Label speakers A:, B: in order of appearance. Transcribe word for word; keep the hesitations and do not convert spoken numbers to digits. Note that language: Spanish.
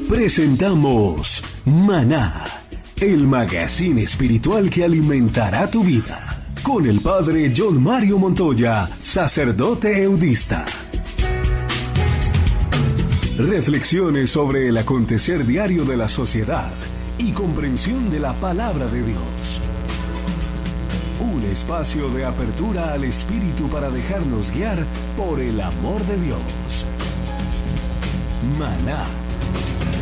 A: Presentamos Maná, el magazine espiritual que alimentará tu vida, con el padre John Mario Montoya, sacerdote eudista. Reflexiones sobre el acontecer diario de la sociedad y comprensión de la palabra de Dios. Un espacio de apertura al espíritu para dejarnos guiar por el amor de Dios. Maná.